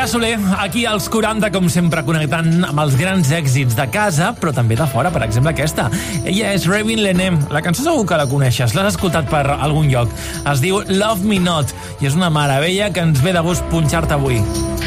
Laura Soler, aquí als 40, com sempre, connectant amb els grans èxits de casa, però també de fora, per exemple, aquesta. Ella és Ravin Lenem. La cançó segur que la coneixes, l'has escoltat per algun lloc. Es diu Love Me Not, i és una meravella que ens ve de gust punxar-te avui.